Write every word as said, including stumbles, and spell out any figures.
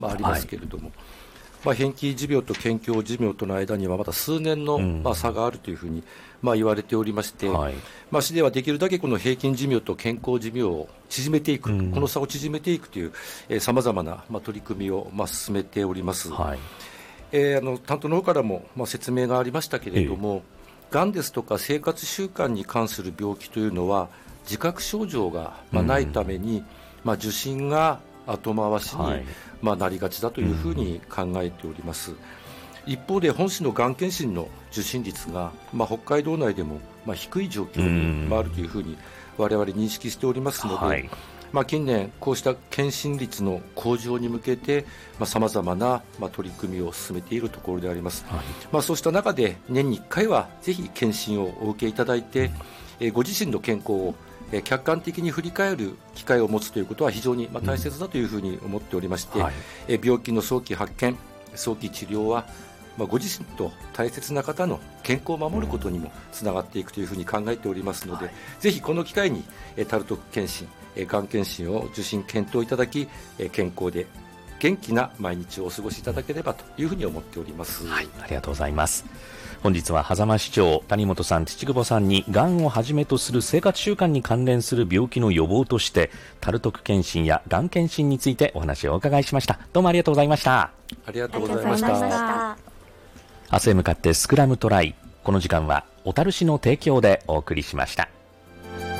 まあ、ありますけれども、はい、まあ、変形寿命と健康寿命との間にはまた数年の、まあ、差があるというふうに、まあ、言われておりまして、はい、まあ、市ではできるだけこの平均寿命と健康寿命を縮めていく、うん、この差を縮めていくというさまざまな、まあ、取り組みを、まあ、進めております、はい、えー、あの担当の方からも、まあ、説明がありましたけれども、えー、がんですとか生活習慣に関する病気というのは自覚症状が、まあ、ないために、うん、まあ、受診が後回しに、はい、まあ、なりがちだというふうに考えております、うん、一方で本市のがん検診の受診率が、まあ、北海道内でも、まあ、低い状況にあるというふうに我々認識しておりますので、はい、まあ、近年こうした検診率の向上に向けてさまざ、まな、まあ、取り組みを進めているところであります、はい、まあ、そうした中で年にいっかいはぜひ検診をお受けいただいて、うん、えー、ご自身の健康を客観的に振り返る機会を持つということは非常に大切だというふうに思っておりまして、うん、はい、病気の早期発見、早期治療はご自身と大切な方の健康を守ることにもつながっていくというふうに考えておりますので、はい、ぜひこの機会にタルトク検診、がん検診を受診検討いただき、健康で元気な毎日をお過ごしいただければというふうに思っております、 はい、ありがとうございます。本日は狭間市長谷本さん、土久保さんにがんをはじめとする生活習慣に関連する病気の予防としてタルトク検診やがん検診についてお話をお伺いしました。どうもありがとうございました。 ありがとうございました。 明日へ向かってスクラムトライ、この時間は小樽市の提供でお送りしました。